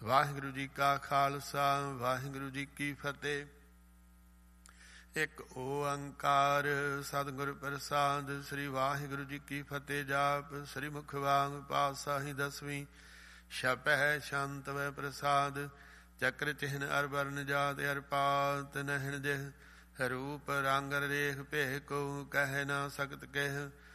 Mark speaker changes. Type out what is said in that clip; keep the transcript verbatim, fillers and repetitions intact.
Speaker 1: ਵਾਹਿਗੁਰੂ ਜੀ ਕਾ ਖਾਲਸਾ ਵਾਹਿਗੁਰੂ ਜੀ ਕੀ ਫਤਿਹ। ਇੱਕ ਓੰਕਾਰ ਸਤਿਗੁਰ ਪ੍ਰਸਾਦ। ਸ੍ਰੀ ਵਾਹਿਗੁਰੂ ਜੀ ਕੀ ਫਤਿਹ। ਜਾਪ ਸ੍ਰੀ ਮੁਖ ਵਾਂਗ ਪਾਤਸ਼ਾਹੀ ਦਸਵੀਂ ਛਪੈ ਸ਼ੰਤ ਵੈ ਪ੍ਰਸਾਦ। ਚੱਕਰ ਚਿਹਨ ਅਰ ਬਰਨ ਜਾਤ ਅਰ ਪਾਤ ਨਹਿਣ ਜਿਹ ਰੂਪ ਰੰਗ ਰੇਖ ਭੇਖ ਕੋ ਕਹਿ ਨਾ ਸਕਤ ਕਹਿ।